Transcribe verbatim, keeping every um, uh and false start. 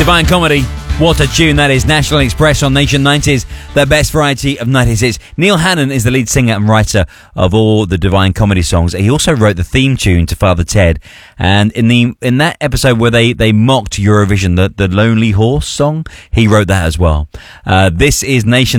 Divine Comedy. What a tune that is. National Express on Nation nineties, the best variety of nineties hits. Neil Hannon is the lead singer and writer of all the Divine Comedy songs. He also wrote the theme tune to Father Ted. And in the in that episode where they, they mocked Eurovision, the, the Lonely Horse song, he wrote that as well. Uh, this is Nation